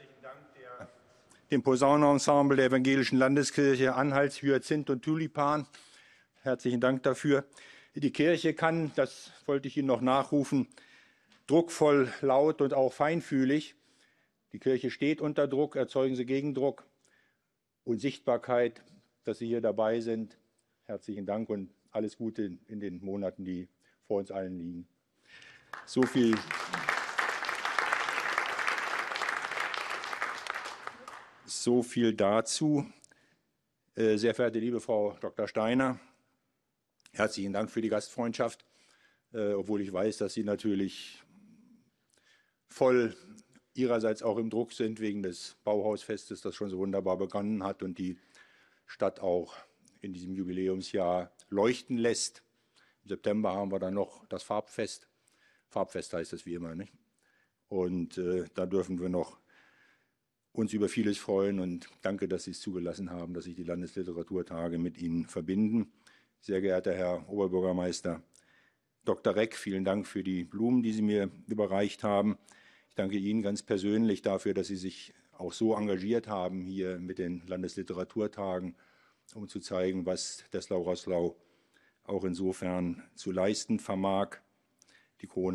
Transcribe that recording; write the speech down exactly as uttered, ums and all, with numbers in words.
herzlichen Dank der, dem Posaunenensemble der Evangelischen Landeskirche Anhalts, Hyazinth und Tulipan. Herzlichen Dank dafür. Die Kirche kann, das wollte ich Ihnen noch nachrufen, druckvoll, laut und auch feinfühlig. Die Kirche steht unter Druck, erzeugen Sie Gegendruck und Sichtbarkeit, dass Sie hier dabei sind. Herzlichen Dank und alles Gute in den Monaten, die vor uns allen liegen. So viel. So viel dazu. Sehr verehrte liebe Frau Doktor Steiner, herzlichen Dank für die Gastfreundschaft, obwohl ich weiß, dass Sie natürlich voll Ihrerseits auch im Druck sind wegen des Bauhausfestes, das schon so wunderbar begonnen hat und die Stadt auch in diesem Jubiläumsjahr leuchten lässt. Im September haben wir dann noch das Farbfest. Farbfest heißt das wie immer, nicht? Und äh, da dürfen wir noch uns über vieles freuen und danke, dass Sie es zugelassen haben, dass sich die Landesliteraturtage mit Ihnen verbinden. Sehr geehrter Herr Oberbürgermeister Doktor Reck, vielen Dank für die Blumen, die Sie mir überreicht haben. Ich danke Ihnen ganz persönlich dafür, dass Sie sich auch so engagiert haben hier mit den Landesliteraturtagen, um zu zeigen, was Dessau-Roßlau auch insofern zu leisten vermag. Die Krone